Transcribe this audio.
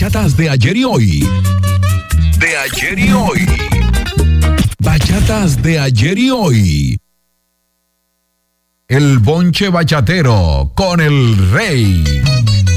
bachatas de ayer y hoy. De ayer y hoy. Bachatas de ayer y hoy. El bonche bachatero con el rey.